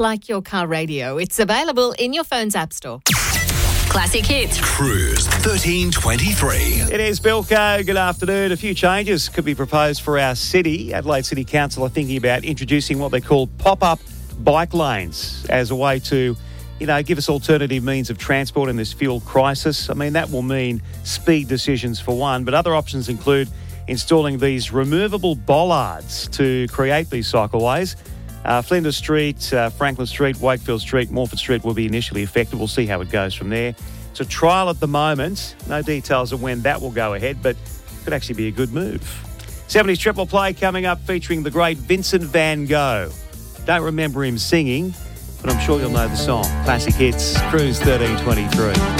like your car radio. It's available in your phone's app store. Classic Hits. Cruise 1323. It is Bilko. Good afternoon. A few changes could be proposed for our city. Adelaide City Council are thinking about introducing what they call pop-up bike lanes as a way to, give us alternative means of transport in this fuel crisis. I mean, that will mean speed decisions for one, but other options include installing these removable bollards to create these cycleways. Flinders Street, Franklin Street, Wakefield Street, Morford Street will be initially affected. We'll see how it goes from there. It's a trial at the moment. No details of when that will go ahead, but could actually be a good move. 70s Triple Play coming up featuring the great Vincent van Gogh. Don't remember him singing, but I'm sure you'll know the song. Classic Hits, Cruise 1323.